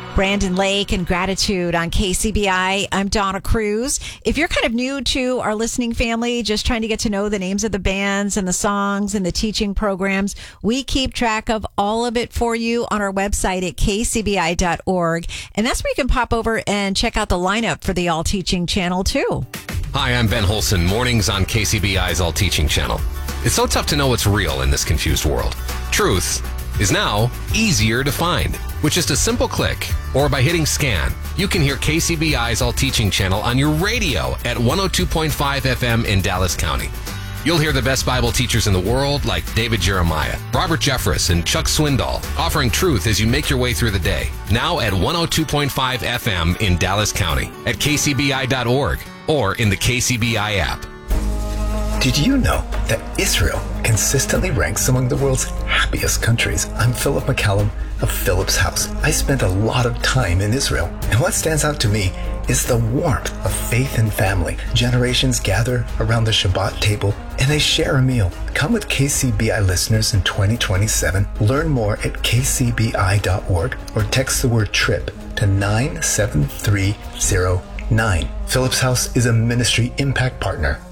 Brandon Lake and Gratitude on KCBI. I'm Donna Cruz. If you're kind of new to our listening family, just trying to get to know the names of the bands and the songs and the teaching programs, we keep track of all of it for you on our website at kcbi.org. And that's where you can pop over and check out the lineup for the All Teaching channel, too. Hi, I'm Ben Holson, mornings on KCBI's All Teaching channel. It's so tough to know what's real in this confused world. Truth is now easier to find. With just a simple click or by hitting scan, you can hear KCBI's All Teaching channel on your radio at 102.5 FM in Dallas County. You'll hear the best Bible teachers in the world like David Jeremiah, Robert Jeffress, and Chuck Swindoll offering truth as you make your way through the day. Now at 102.5 FM in Dallas County, at kcbi.org, or in the KCBI app. Did you know that Israel consistently ranks among the world's happiest countries? I'm Philip McCallum of Philip's House. I spent a lot of time in Israel, and what stands out to me is the warmth of faith and family. Generations gather around the Shabbat table and they share a meal. Come with KCBI listeners in 2027. Learn more at kcbi.org or text the word TRIP to 97309. Philip's House is a ministry impact partner